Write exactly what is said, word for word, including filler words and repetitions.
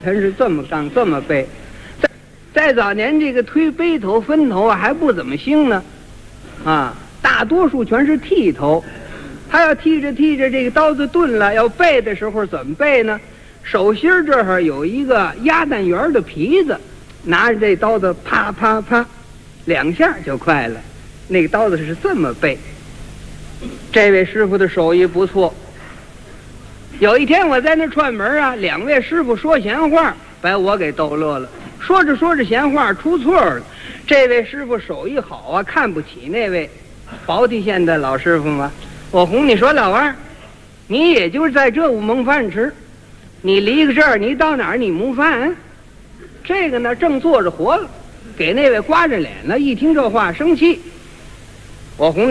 他是这么干这么背。在在早年这个推背头分头啊还不怎么兴呢，啊，大多数全是剃头。他要剃着剃着这个刀子钝了，要背的时候怎么背呢？手心这儿有一个鸭蛋圆的皮子，拿着这刀子啪啪啪两下就快了。那个刀子是这么背。这位师傅的手艺不错。有一天我在那串门啊，两位师傅说闲话，把我给逗乐了。说着说着闲话出错了，这位师傅手艺好啊，看不起那位保体县的老师傅嘛。我哄你说，老二，你也就是在这屋蒙饭吃，你离个这儿，你到哪儿你蒙饭？这个呢正做着活了，给那位刮着脸了，一听这话生气。我哄